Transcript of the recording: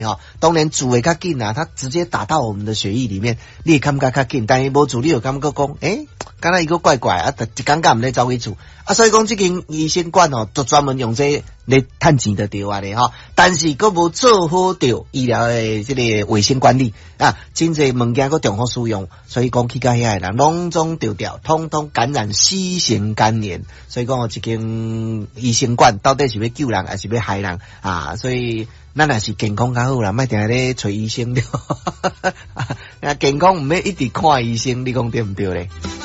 当然煮会较紧啊，它直接打到我们的血液里面，你会感觉较紧，但是无煮你有感觉讲，敢若伊个怪怪啊，一感觉毋咧走去煮啊，所以讲这间医生馆就专门用这来趁钱的对啊咧但是佫无做好着医疗的这个卫生管理啊，真侪物件佫重复使用，所以讲去到遐的人拢总丢掉，通通感染新型肝炎，所以讲这间医生馆到底是要救人还是要害人啊？所以咱也是健康较好啦，莫定咧找医生对，健康毋免一直看医生，你讲对毋对咧？